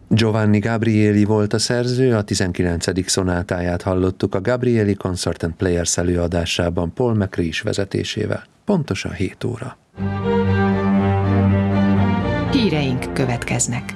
Giovanni Gabrieli volt a szerző, a 19. szonátáját hallottuk a Gabrieli Concert and Players előadásában Paul McCreish vezetésével. Pontosan 7 óra. Híreink következnek.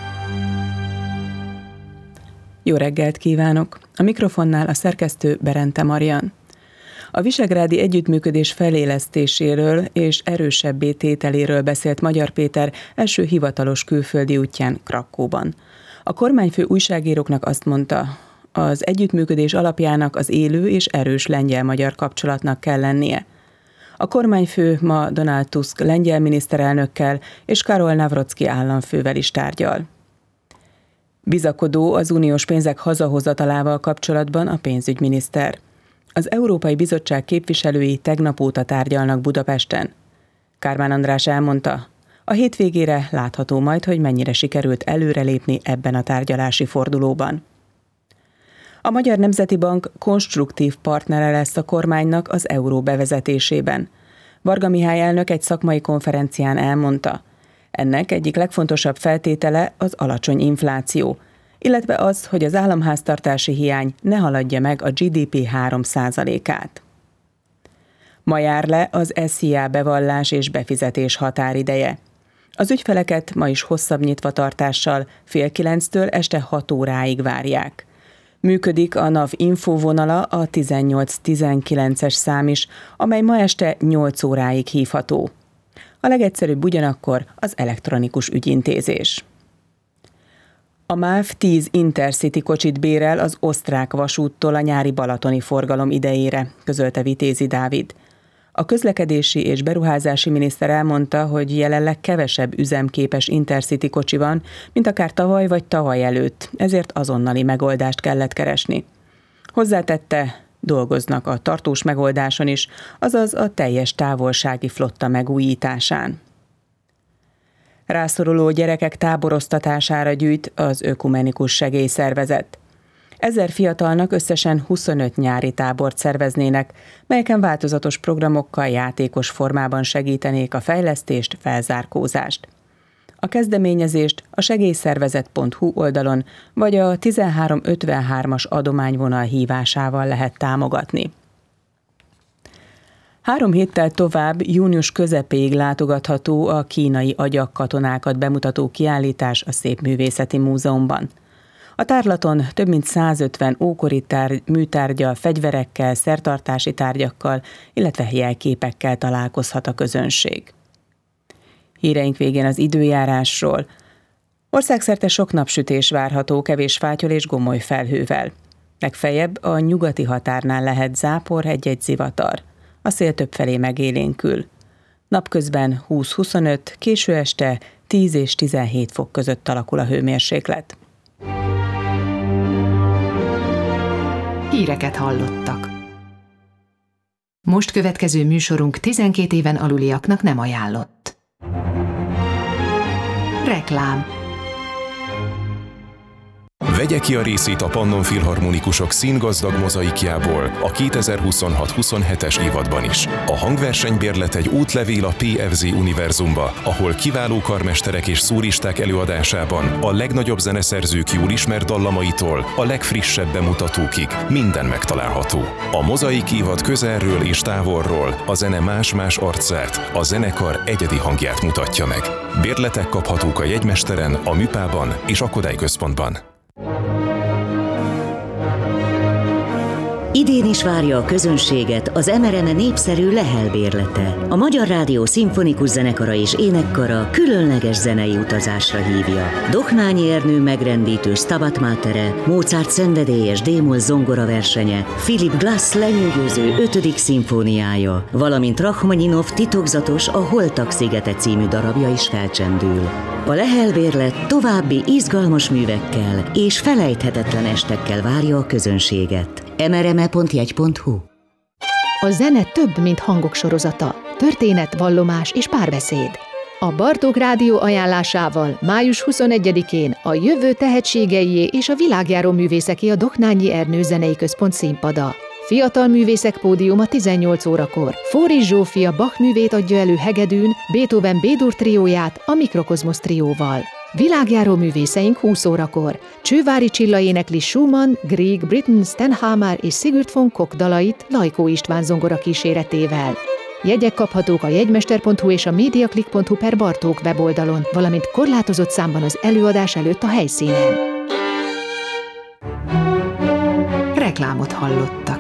Jó reggelt kívánok! A mikrofonnál a szerkesztő Berente Marian. A visegrádi együttműködés felélesztéséről és erősebbé tételéről beszélt Magyar Péter első hivatalos külföldi útján Krakkóban. A kormányfő újságíróknak azt mondta, az együttműködés alapjának az élő és erős lengyel-magyar kapcsolatnak kell lennie. A kormányfő ma Donald Tusk lengyel miniszterelnökkel és Karol Nawrocki államfővel is tárgyal. Bizakodó az uniós pénzek hazahozatalával kapcsolatban a pénzügyminiszter. Az Európai Bizottság képviselői tegnap óta tárgyalnak Budapesten. Kármán András elmondta, a hétvégére látható majd, hogy mennyire sikerült előrelépni ebben a tárgyalási fordulóban. A Magyar Nemzeti Bank konstruktív partnere lesz a kormánynak az euró bevezetésében. Varga Mihály elnök egy szakmai konferencián elmondta, ennek egyik legfontosabb feltétele az alacsony infláció, illetve az, hogy az államháztartási hiány ne haladja meg a GDP 3%-át. Ma jár le az SZIA bevallás és befizetés határideje. Az ügyfeleket ma is hosszabb nyitvatartással 8:30-től este 6 óráig várják. Működik a NAV infóvonala, a 1819-es szám is, amely ma este 8 óráig hívható. A legegyszerűbb ugyanakkor az elektronikus ügyintézés. A MÁV 10 Intercity kocsit bérel az osztrák vasúttól a nyári balatoni forgalom idejére, közölte Vitézi Dávid. A közlekedési és beruházási miniszter elmondta, hogy jelenleg kevesebb üzemképes Intercity kocsi van, mint akár tavaly vagy tavaly előtt, ezért azonnali megoldást kellett keresni. Hozzátette, dolgoznak a tartós megoldáson is, azaz a teljes távolsági flotta megújításán. Rászoruló gyerekek táboroztatására gyűjt az Ökumenikus Segélyszervezet. 1000 fiatalnak összesen 25 nyári tábort szerveznének, melyeken változatos programokkal játékos formában segítenék a fejlesztést, felzárkózást. A kezdeményezést a segélyszervezet.hu oldalon vagy a 1353-as adományvonal hívásával lehet támogatni. 3 héttel tovább, június közepéig látogatható a kínai agyakkatonákat bemutató kiállítás a Szépművészeti Múzeumban. A tárlaton több mint 150 ókori műtárggyal, fegyverekkel, szertartási tárgyakkal, illetve jelképekkel találkozhat a közönség. Híreink végén az időjárásról. Országszerte sok napsütés várható, kevés fátyol és gomoly felhővel. Legfeljebb a nyugati határnál lehet zápor, egy-egy zivatar. A szél többfelé megélénkül. Napközben 20-25, késő este 10 és 17 fok között alakul a hőmérséklet. Híreket hallottak. Most következő műsorunk 12 éven aluliaknak nem ajánlott. Reklám. Vegye ki a részét a Pannon Filharmonikusok színgazdag mozaikjából a 2026-27-es évadban is. A hangversenybérlet egy útlevél a PFZ univerzumba, ahol kiváló karmesterek és szólisták előadásában a legnagyobb zeneszerzők jól ismert dallamaitól a legfrissebb bemutatókig minden megtalálható. A mozaik évad közelről és távolról a zene más-más arcát, a zenekar egyedi hangját mutatja meg. Bérletek kaphatók a jegymesteren, a Műpában és a Kodály Központban. Idén is várja a közönséget az MRM népszerű Lehel bérlete. A Magyar Rádió Szimfonikus Zenekara és Énekkara különleges zenei utazásra hívja. Dohnányi Ernő megrendítő Stabat Matere, Mozart szenvedélyes D-moll zongora versenye, Philip Glass lenyűgöző 5. szimfóniája, valamint Rachmaninov titokzatos A Holtak szigete című darabja is felcsendül. A Lehel bérlet további izgalmas művekkel és felejthetetlen estekkel várja a közönséget. mrme.jegy.hu. A zene több, mint hangok sorozata. Történet, vallomás és párbeszéd. A Bartók Rádió ajánlásával május 21-én a jövő tehetségeié és a világjáró művészeké a Dohnányi Ernő Zenei Központ színpada. Fiatal művészek pódiuma 18 órakor. Fóris Zsófia Bach művét adja elő hegedűn, Beethoven B-dur trióját a Mikrokozmosz trióval. Világjáró művészeink 20 órakor. Csővári Csilla énekli Schumann, Grieg, Britten, Stenhamer és Sigurd von Koch dalait Lajkó István zongora kíséretével. Jegyek kaphatók a jegymester.hu és a mediaclick.hu/Bartók weboldalon, valamint korlátozott számban az előadás előtt a helyszínen. Reklámot hallottak.